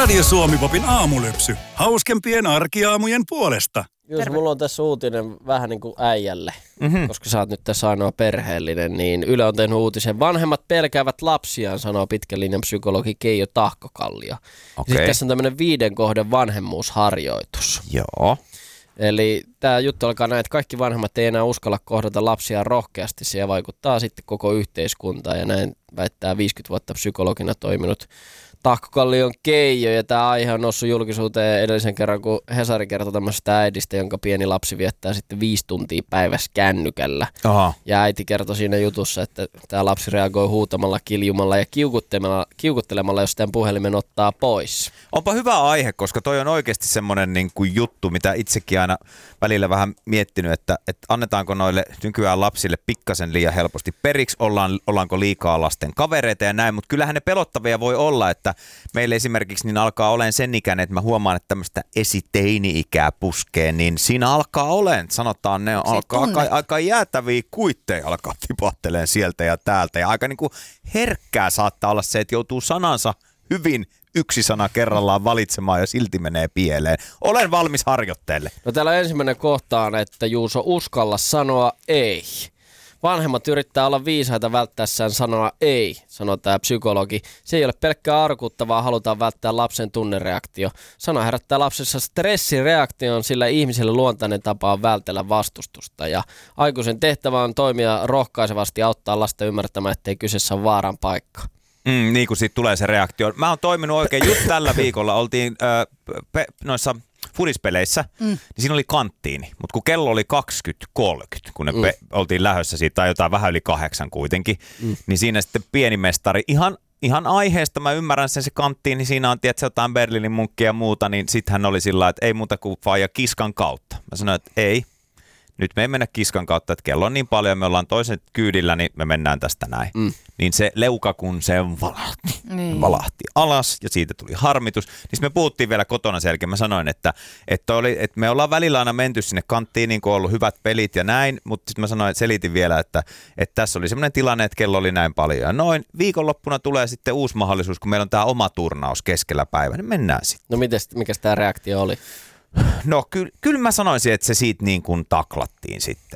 Radio Suomi-popin aamulypsy. Hauskempien arkiaamujen puolesta. Jos mulla on tässä uutinen vähän niin kuin äijälle, koska sä oot nyt tässä ainoa perheellinen, niin Yle on tehnyt uutisen. Vanhemmat pelkäävät lapsiaan, sanoo pitkän linjan psykologi Keijo Tahkokallio. Okay. Sitten tässä on tämmöinen 5 kohden vanhemmuusharjoitus. Joo. Eli tämä juttu alkaa näin, että kaikki vanhemmat ei enää uskalla kohdata lapsiaan rohkeasti. Se vaikuttaa sitten koko yhteiskuntaan ja näin väittää 50 vuotta psykologina toiminut Tahkokallion Keijo, ja tämä aihe on noussut julkisuuteen edellisen kerran, kun Hesari kertoi tämmöisestä äidistä, jonka pieni lapsi viettää sitten 5 tuntia päivässä kännykällä. Aha. Ja äiti kertoi siinä jutussa, että tämä lapsi reagoi huutamalla, kiljumalla ja kiukuttelemalla, jos tämän puhelimen ottaa pois. Onpa hyvä aihe, koska toi on oikeasti semmoinen niin kuin juttu, mitä itsekin aina välillä vähän miettinyt, että annetaanko noille nykyään lapsille pikkasen liian helposti periksi, ollaanko liikaa lasten kavereita ja näin, mutta kyllähän ne pelottavia voi olla, että meillä esimerkiksi niin alkaa olemaan sen ikäinen, että mä huomaan, että tämmöistä esiteini-ikää puskee, niin siinä alkaa olemaan, sanotaan, ne alkaa aika jäätäviä kuitteja alkaa tipahtelemaan sieltä ja täältä. Ja aika niin kuin herkkää saattaa olla se, että joutuu sanansa hyvin yksi sana kerrallaan valitsemaan ja silti menee pieleen. Olen valmis harjoitteelle. No täällä ensimmäinen kohta on, että Juuso, uskalla sanoa ei. Vanhemmat yrittää olla viisaita välttäessään sanoa ei, sanoo tämä psykologi. Se ei ole pelkkää arkuttavaa, halutaan välttää lapsen tunnereaktio. Sana herättää lapsessa stressireaktion, sillä ihmiselle luontainen tapa on vältellä vastustusta. Ja aikuisen tehtävä on toimia rohkaisevasti ja auttaa lasta ymmärtämään, ettei kyseessä ole vaaran paikka. Niin kuin siitä tulee se reaktio. Mä oon toiminut oikein just tällä viikolla. Oltiin noissa fudispeleissä, niin siinä oli kanttiini. Mutta kun kello oli 20.30, kun oltiin lähdössä siitä, tai jotain vähän yli 8 kuitenkin, niin siinä sitten pieni mestari, ihan aiheesta mä ymmärrän sen se kanttiin, niin siinä on tietysti jotain Berliinin munkkia ja muuta, niin sitten hän oli sillä lailla, että ei muuta kuin faija kiskan kautta. Mä sanoin, että ei. Nyt me ei mennä kiskan kautta, että kello on niin paljon, me ollaan toisen kyydillä, niin me mennään tästä näin. Niin se leuka, kun se valahti alas ja siitä tuli harmitus, niin me puhuttiin vielä kotona selkeä. Mä sanoin, että me ollaan välillä aina menty sinne kanttiin, niin kuin on ollut hyvät pelit ja näin, mutta sitten mä sanoin, että selitin vielä, että tässä oli semmoinen tilanne, että kello oli näin paljon. Ja noin viikonloppuna tulee sitten uusi mahdollisuus, kun meillä on tämä oma turnaus keskellä päivää, niin mennään sitten. No mikä tämä reaktio oli? No kyllä mä sanoisin, että se siitä niin kuin taklattiin sitten.